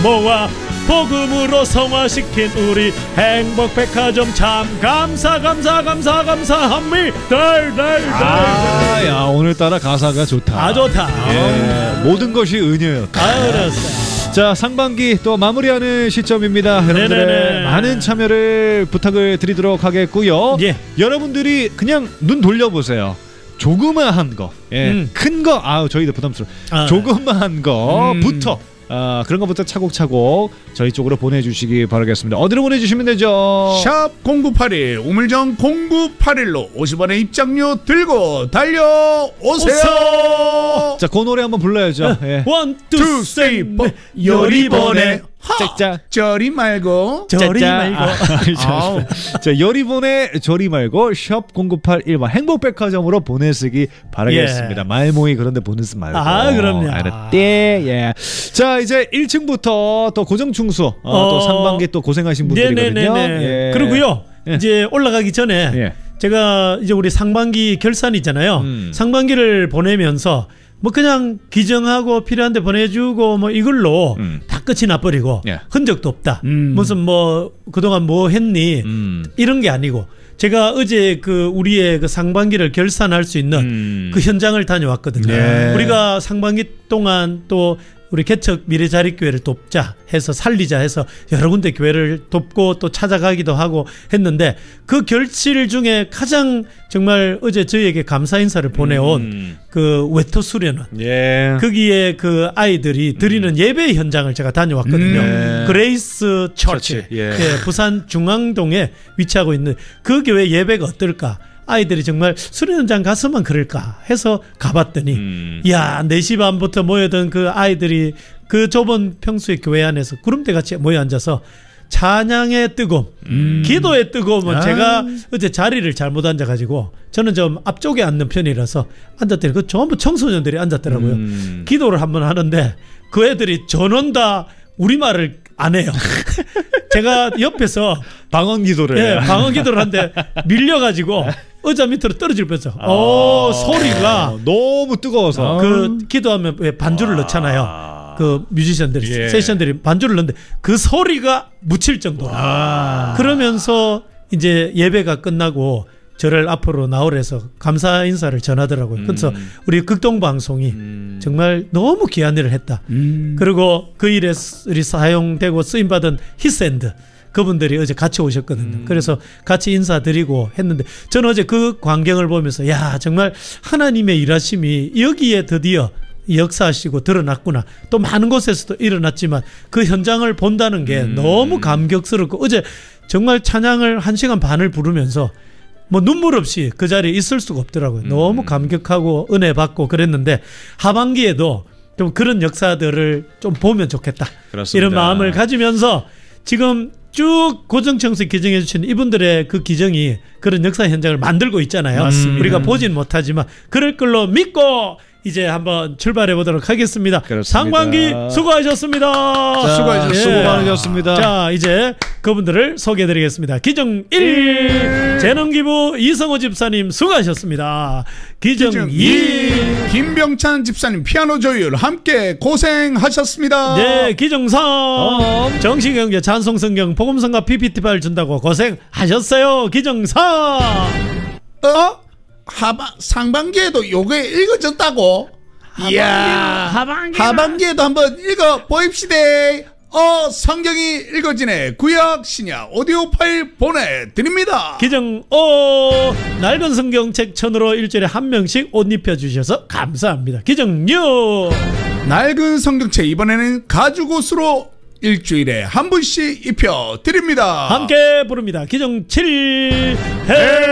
모아 복음으로 성화시킨 우리 행복백화점 참 감사합니다. 야, 오늘따라 가사가 좋다. 좋다. 예, 모든 것이 은혜였다. 그렇습니다. 자, 상반기 또 마무리하는 시점입니다. 여러분들의 네네네. 많은 참여를 부탁을 드리도록 하겠고요. 예. 여러분들이 그냥 눈 돌려보세요. 조그마한 거, 큰 거, 저희도 부담스러워. 조그마한 거부터 그런 것부터 차곡차곡 저희 쪽으로 보내주시기 바라겠습니다. 어디로 보내주시면 되죠? 샵 0981 우물정 0981로 50원의 입장료 들고 달려오세요. 자, 그 노래 한번 불러야죠. 예. 1, 2, 3, 4 요리보내 짝짝 저리 말고 저리 말고. 자, 요리보내 저리 말고 샵 0981번 행복백화점으로 보내시기 바라겠습니다. 예. 말모이 그런데 보내지 말고. 그럼요. 알았대. 예. 자, 이제 1층부터 또 고정충수 또 상반기 또 고생하신 분들이거든요. 예. 그리고요. 예. 이제 올라가기 전에 예. 제가 이제 우리 상반기 결산 있잖아요. 상반기를 보내면서 뭐 그냥 기정하고 필요한데 보내주고 뭐 이걸로 다 끝이 나버리고 예. 흔적도 없다. 무슨 뭐 그동안 뭐 했니 이런 게 아니고 제가 어제 그 우리의 그 상반기를 결산할 수 있는 그 현장을 다녀왔거든요. 예. 우리가 상반기 동안 또 우리 개척 미래자립교회를 돕자 해서 살리자 해서 여러 군데 교회를 돕고 또 찾아가기도 하고 했는데 그 결실 중에 가장 정말 어제 저희에게 감사 인사를 보내온 그 외토 수련원 예. 거기에 그 아이들이 드리는 예배 현장을 제가 다녀왔거든요. 그레이스 처치. 예. 부산 중앙동에 위치하고 있는 그 교회 예배가 어떨까? 아이들이 정말 수련현장 가서만 그럴까 해서 가봤더니 야, 4시 반부터 모여든 그 아이들이 그 좁은 평수의 교회 안에서 구름대 같이 모여 앉아서 찬양의 뜨거움, 기도의 뜨거움은 제가 어제 자리를 잘못 앉아가지고 저는 좀 앞쪽에 앉는 편이라서 앉았더니 그 전부 청소년들이 앉았더라고요. 기도를 한번 하는데 그 애들이 전원 다 우리말을 안 해요. 제가 옆에서 방언 기도를 방언 기도를 하는데 밀려가지고 의자 밑으로 떨어질 뻔했어. 소리가 너무 뜨거워서 그 기도하면 왜 반주를 넣잖아요. 그 뮤지션들이 세션들이 반주를 넣는데 그 소리가 묻힐 정도로. 그러면서 이제 예배가 끝나고 저를 앞으로 나오래서 감사 인사를 전하더라고요. 그래서 우리 극동방송이 정말 너무 귀한 일을 했다. 그리고 그 일에 사용되고 쓰임받은 히스앤드 그분들이 어제 같이 오셨거든요. 그래서 같이 인사드리고 했는데 저는 어제 그 광경을 보면서 야, 정말 하나님의 일하심이 여기에 드디어 역사하시고 드러났구나. 또 많은 곳에서도 일어났지만 그 현장을 본다는 게 너무 감격스럽고 어제 정말 찬양을 1시간 반을 부르면서 뭐 눈물 없이 그 자리에 있을 수가 없더라고요. 너무 감격하고 은혜 받고 그랬는데 하반기에도 좀 그런 역사들을 좀 보면 좋겠다. 그렇습니다. 이런 마음을 가지면서 지금 쭉 고정청수 기정해 주신 이분들의 그 기정이 그런 역사 현장을 만들고 있잖아요. 맞습니다. 우리가 보진 못하지만 그럴 걸로 믿고 이제 한번 출발해 보도록 하겠습니다. 그렇습니다. 상반기 수고하셨습니다. 수고하셨습니다. 자, 이제 그분들을 소개해 드리겠습니다. 기정 1 재능기부 이성호 집사님 수고하셨습니다. 기정 2 김병찬 집사님 피아노 조율 함께 고생하셨습니다. 네, 기정 3 정신경제 찬송성경 복음성가 PPT 파일 준다고 고생하셨어요. 기정 4 상반기에도 요게 읽어졌다고? 이야, 하반기에도 한번 읽어 보입시다. 성경이 읽어지네. 구약 신약 오디오 파일 보내드립니다. 기정 5 낡은 성경책 천으로 일주일에 한 명씩 옷 입혀주셔서 감사합니다. 기정 6 낡은 성경책 이번에는 가죽옷으로 일주일에 한 분씩 입혀드립니다. 함께 부릅니다. 기정 7